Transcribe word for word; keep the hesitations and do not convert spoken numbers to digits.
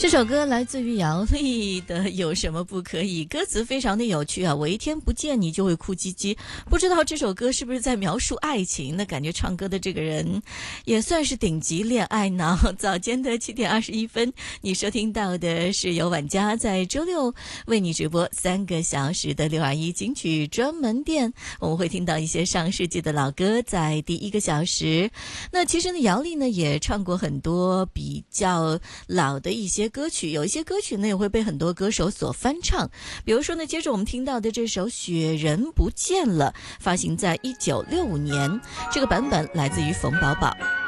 这首歌来自于姚丽的《有什么不可以》，歌词非常的有趣啊！我一天不见你就会哭唧唧，不知道这首歌是不是在描述爱情？那感觉唱歌的这个人也算是顶级恋爱脑。早间的七点二十一分，你收听到的是由晚家在周六为你直播三个小时的六二一金曲专门店，我们会听到一些上世纪的老歌在第一个小时。那其实呢，姚丽呢也唱过很多比较老的一些歌曲，有一些歌曲呢也会被很多歌手所翻唱，比如说呢，接着我们听到的这首《雪人不见了》，发行在一九六五年，这个版本来自于冯宝宝。